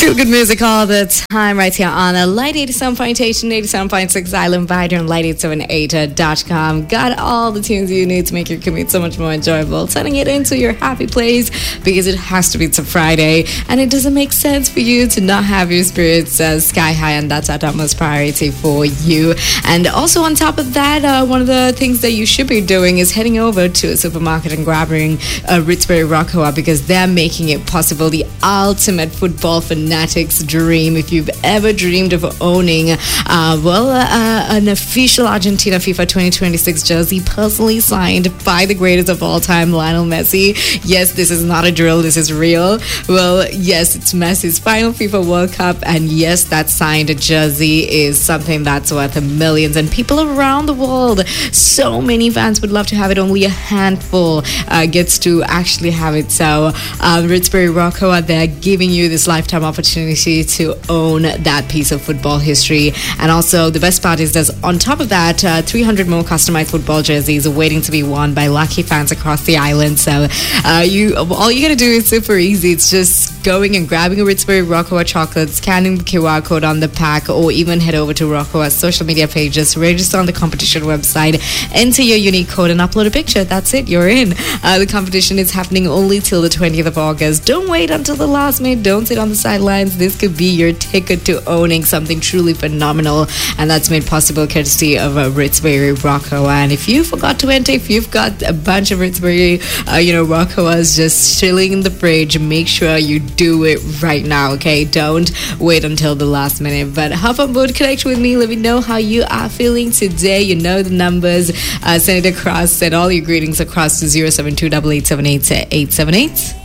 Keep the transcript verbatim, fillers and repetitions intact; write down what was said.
Feel good music all the time right here on a Light eighty-seven point eight and eighty-seven point six Island Vider and light eight seven eight dot com. Got all the tunes you need to make your commute so much more enjoyable. Turning it into your happy place because it has to be to Friday and it doesn't make sense for you to not have your spirits uh, sky high, and that's our utmost priority for you. And also on top of that, uh, one of the things that you should be doing is heading over to a supermarket and grabbing a Ritzbury Rockoa because they're making it possible. The ultimate football fanatics dream. If you've ever dreamed of owning, uh, well, uh, an official Argentina FIFA twenty twenty-six jersey personally signed by the greatest of all time, Lionel Messi. Yes, this is not a drill. This is real. Well, yes, it's Messi's final FIFA World Cup, and yes, that signed jersey is something that's worth millions. And people around the world, so many fans would love to have it. Only a handful uh, gets to actually have it. So, uh, Ritzbury Rockoa, they're giving you this lifetime opportunity to own that piece of football history. And also, the best part is there's on top of that, uh, three hundred more customized football jerseys waiting to be won by lucky fans across the island. So, uh, you all you gotta do is super easy. It's just going and grabbing a Ritzbury Rockoa chocolate, scanning the Q R code on the pack, or even head over to Rockoa's social media pages, register on the competition website, enter your unique code, and upload a picture. That's it, you're in. Uh, the competition is happening only till the twentieth of August. Don't wait until the last minute. Don't sit on the sidelines. This could be your ticket to owning something truly phenomenal, and that's made possible courtesy of a Ritzbury Rockoa. And if you forgot to enter, if you've got a bunch of Ritzbury, uh, you know, Rockoas just chilling in the fridge, make sure you do it right now, okay? Don't wait until the last minute. But hop on board, connect with me, let me know how you are feeling today. You know the numbers. Uh, send it across, send all your greetings across to zero seven two eight eight seven eight eight seven eight.